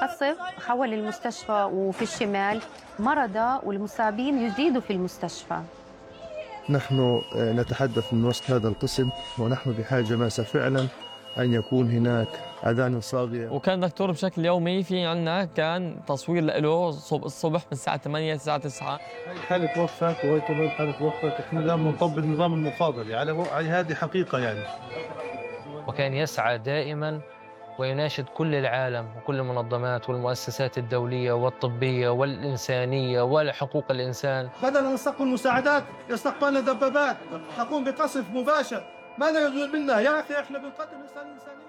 القصف حول المستشفى وفي الشمال مرضى والمصابين يزيدوا في المستشفى. نحن نتحدث من وسط هذا القسم، ونحن بحاجة ماسة فعلا أن يكون هناك أذان صاغية. وكان دكتور بشكل يومي في عنا كان تصوير له الصبح من الساعة 8 للساعة 9. هاي حالة وفاة وهي كمان حالة وفاة، احنا الآن نطبق النظام المفاضل يعني هذه حقيقة يعني. وكان يسعى دائما ويناشد كل العالم وكل المنظمات والمؤسسات الدولية والطبية والإنسانية ولحقوق الإنسان. بدل أن نستقبل مساعدات يستقبلنا دبابات، نقوم بقصف مباشر. ماذا يجوز منا يا أخي؟ احنا بنقدم إنسانية.